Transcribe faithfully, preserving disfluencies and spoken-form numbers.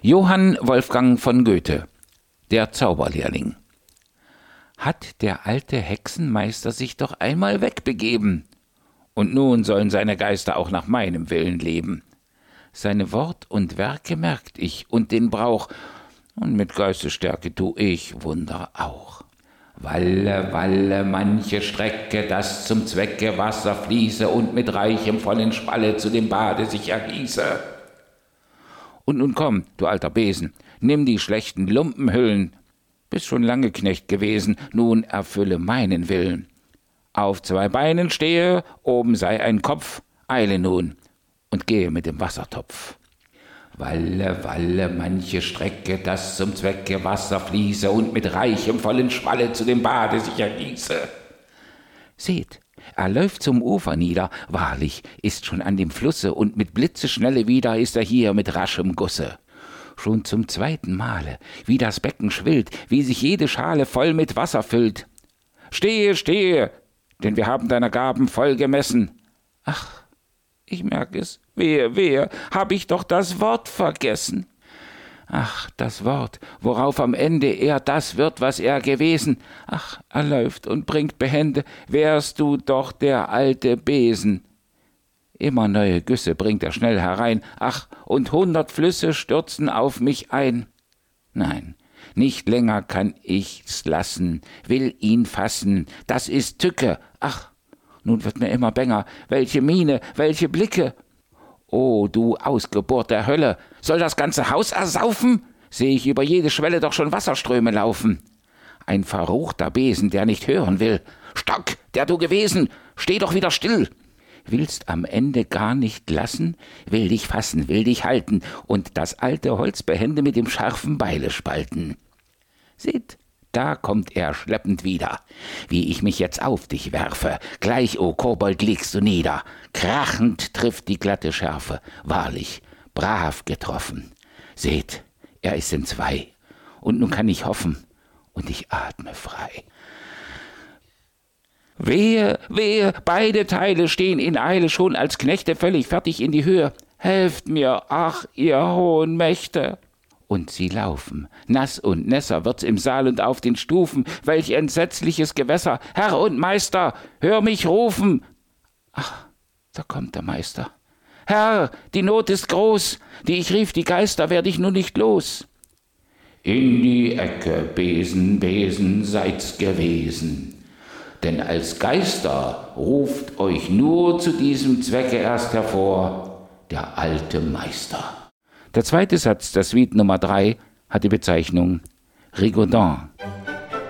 Johann Wolfgang von Goethe, der Zauberlehrling. Hat der alte Hexenmeister sich doch einmal wegbegeben, und nun sollen seine Geister auch nach meinem Willen leben. Seine Wort und Werke merkt ich und den Brauch, und mit Geistesstärke tu ich Wunder auch. Walle, walle, manche Strecke, dass zum Zwecke Wasser fließe und mit reichem vollen Schwalle zu dem Bade sich ergieße. Und nun komm, du alter Besen, nimm die schlechten Lumpenhüllen, bist schon lange Knecht gewesen, nun erfülle meinen Willen. Auf zwei Beinen stehe, oben sei ein Kopf, eile nun und gehe mit dem Wassertopf. Walle, walle, manche Strecke, dass zum Zwecke Wasser fließe und mit reichem vollen Schwalle zu dem Bade sich ergieße. Seht, er läuft zum Ufer nieder, wahrlich, ist schon an dem Flusse, und mit Blitzeschnelle wieder ist er hier mit raschem Gusse. Schon zum zweiten Male, wie das Becken schwillt, wie sich jede Schale voll mit Wasser füllt. Stehe, stehe, denn wir haben deiner Gaben voll gemessen. Ach, ich merk es, wehe, wehe, hab ich doch das Wort vergessen. Ach, das Wort, worauf am Ende er das wird, was er gewesen. Ach, er läuft und bringt behende, wärst du doch der alte Besen. Immer neue Güsse bringt er schnell herein, ach, und hundert Flüsse stürzen auf mich ein. Nein, nicht länger kann ich's lassen, will ihn fassen, das ist Tücke, ach, nun wird mir immer bänger, welche Miene, welche Blicke. O, du Ausgeburt der Hölle, soll das ganze Haus ersaufen? Seh ich über jede Schwelle doch schon Wasserströme laufen. Ein verruchter Besen, der nicht hören will. Stock, der du gewesen, steh doch wieder still. Willst am Ende gar nicht lassen, will dich fassen, will dich halten und das alte Holz behende mit dem scharfen Beile spalten. Seht, da kommt er schleppend wieder, wie ich mich jetzt auf dich werfe, gleich, o Kobold, liegst du nieder, krachend trifft die glatte Schärfe, wahrlich, brav getroffen. Seht, er ist in zwei, und nun kann ich hoffen, und ich atme frei. Wehe, wehe, beide Teile stehen in Eile schon als Knechte völlig fertig in die Höhe. Helft mir, ach, ihr hohen Mächte! Und sie laufen, nass und nässer wird's im Saal und auf den Stufen, welch entsetzliches Gewässer! Herr und Meister, hör mich rufen! Ach, da kommt der Meister. Herr, die Not ist groß, die ich rief, die Geister werd ich nun nicht los. In die Ecke, Besen, Besen, seid's gewesen. Denn als Geister ruft euch nur zu diesem Zwecke erst hervor der alte Meister. Der zweite Satz der Suite Nummer drei hat die Bezeichnung Rigaudin.